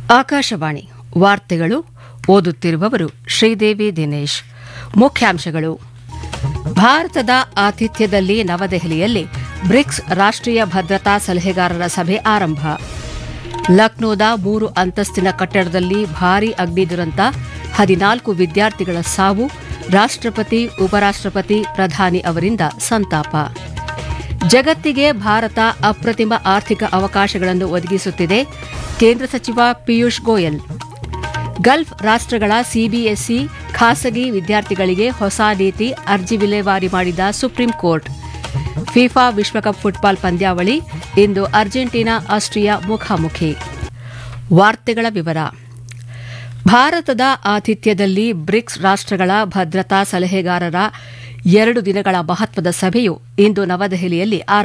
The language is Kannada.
ಆಕಾಶವಾಣಿ ವಾರ್ತೆಗಳು ಓದುತ್ತಿರುವವರು ಶ್ರೀದೇವಿ ದಿನೇಶ್. ಮುಖ್ಯಾಂಶಗಳು: ಭಾರತದ ಆತಿಥ್ಯದಲ್ಲಿ ನವದೆಹಲಿಯಲ್ಲಿ ಬ್ರಿಕ್ಸ್ ರಾಷ್ಟ್ರೀಯ ಭದ್ರತಾ ಸಲಹೆಗಾರರ ಸಭೆ ಆರಂಭ. ಲಕ್ನೋದ 3 ಅಂತಸ್ತಿನ ಕಟ್ಟಡದಲ್ಲಿ ಭಾರೀ ಅಗ್ನಿ ದುರಂತ, 14 ವಿದ್ಯಾರ್ಥಿಗಳ ಸಾವು. ರಾಷ್ಟ್ರಪತಿ, ಉಪರಾಷ್ಟ್ರಪತಿ, ಪ್ರಧಾನಿ ಅವರಿಂದ ಸಂತಾಪ. ಜಗತ್ತಿಗೆ ಭಾರತ ಅಪ್ರತಿಮ ಆರ್ಥಿಕ ಅವಕಾಶಗಳನ್ನು ಒದಗಿಸುತ್ತಿದೆ. ಕೇಂದ್ರ ಸಚಿವ ಪಿಯೂಷ್ ಗೋಯಲ್. ಗಲ್ಫ್ ರಾಷ್ಟ್ರಗಳ ಸಿಬಿಎಸ್ಇ ಖಾಸಗಿ ವಿದ್ಯಾರ್ಥಿಗಳಿಗೆ ಹೊಸ ನೀತಿ, ಅರ್ಜಿ ವಿಲೇವಾರಿ ಮಾಡಿದ ಸುಪ್ರೀಂ ಕೋರ್ಟ್. ಫಿಫಾ ವಿಶ್ವಕಪ್ ಫುಟ್ಬಾಲ್ ಪಂದ್ಯಾವಳಿ ಇಂದು ಅರ್ಜೆಂಟೀನಾ ಆಸ್ಟ್ರಿಯಾ ಮುಖಾಮುಖಿ. ವಾರ್ತೆಗಳ ವಿವರ. ಭಾರತದ ಆತಿಥ್ಯದಲ್ಲಿ ಬ್ರಿಕ್ಸ್ ರಾಷ್ಟ್ರಗಳ ಭದ್ರತಾ ಸಲಹೆಗಾರರ 2 ದಿನಗಳ ಮಹತ್ವದ ಸಭೆಯು ಇಂದು ನವದೆಹಲಿಯಲ್ಲಿ